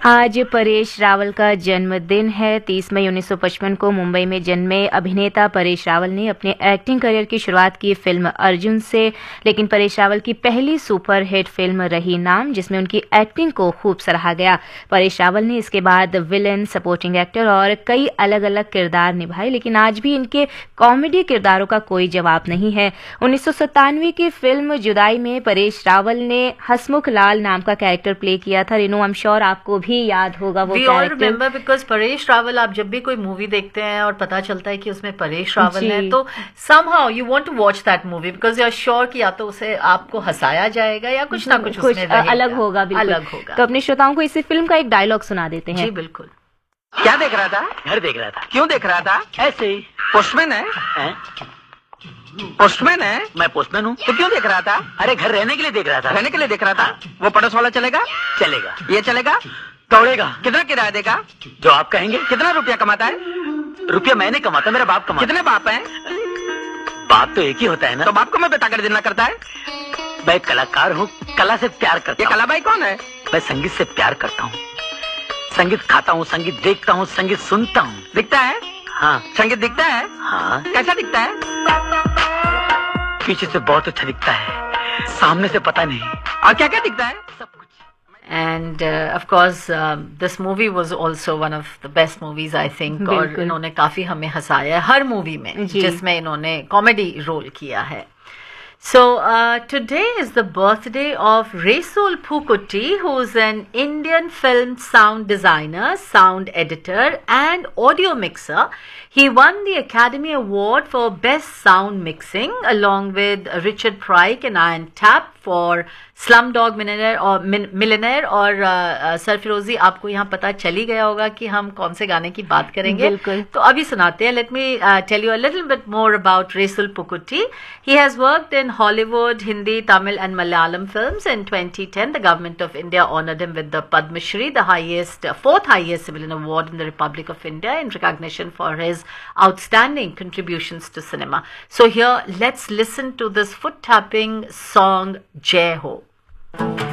आज परेश रावल का जन्मदिन है। 30 मई 1955 को मुंबई में जन्मे अभिनेता परेश रावल ने अपने एक्टिंग करियर की शुरुआत की फिल्म अर्जुन से, लेकिन परेश रावल की पहली सुपरहिट फिल्म रही नाम, जिसमें उनकी एक्टिंग को खूब सराहा गया। परेश रावल ने इसके बाद विलेन, सपोर्टिंग एक्टर और कई अलग अलग किरदार निभाए, लेकिन आज भी इनके कॉमेडी किरदारों का कोई जवाब नहीं है। 1997 की फिल्म जुदाई में परेश रावल ने हसमुख लाल नाम का कैरेक्टर प्ले किया था। रिनू, आई एम श्योर आपको भी याद होगा वो character. We all remember because Paresh Rawal, आप जब भी कोई मूवी देखते हैं और पता चलता है कि उसमें परेश रावल है, तो somehow you want to watch that movie because you are sure कि या तो उसे आपको हंसाया जाएगा या कुछ ना कुछ उसमें अलग होगा। अलग होगा। तो अपने श्रोताओं को इस फिल्म का एक डायलॉग सुना देते हैं। जी बिल्कुल। क्या देख रहा था? घर देख रहा था। क्यों देख रहा था? ऐसे ही। पोस्टमैन है? पोस्टमैन है? मैं पोस्टमैन हूँ। तो क्यों देख रहा था? अरे घर रहने के लिए देख रहा था। रहने के लिए देख रहा था। वो पड़ोस वाला चलेगा? चलेगा। ये चलेगा? दौड़ेगा। कितना किराया देगा? जो आप कहेंगे। कितना रुपया कमाता है? रुपया मैंने कमाता, मेरा बाप कमाता। कितने बाप हैं? बाप तो एक ही होता है ना। तो बाप को मैं बताकर देना करता है? मैं एक कलाकार हूँ, कला से प्यार करता ये हूँ। कला भाई कौन है? मैं संगीत से प्यार करता हूँ। संगीत खाता हूँ, संगीत देखता हूँ, संगीत सुनता हूँ। दिखता है? हाँ। संगीत दिखता है? हाँ। कैसा दिखता है? पीछे से बहुत अच्छा दिखता है, सामने से पता नहीं। और क्या क्या दिखता है? सब कुछ। And of course, this movie was also one of the best movies, I think. और इन्होंने काफी हमें हंसाया है हर मूवी में जिसमें इन्होंने कॉमेडी रोल किया है। So today is the birthday of Resul Phukutti, who's an Indian film sound designer, sound editor, and audio mixer. He won the Academy Award for Best Sound Mixing along with Richard Pryke and Ian Tapp for Slumdog Millionaire और सरफिरोजी, आपको यहाँ पता चल ही गया होगा कि हम कौन से गाने की बात करेंगे। तो अभी सुनाते हैं। Let me tell you a little bit more about Resul Phukutti. He has worked in Hollywood, Hindi, Tamil and Malayalam films. In 2010, the government of India honored him with the Padma Shri, the fourth highest civilian award in the Republic of India, in recognition for his outstanding contributions to cinema. So here, let's listen to this foot-tapping song, Jai Ho.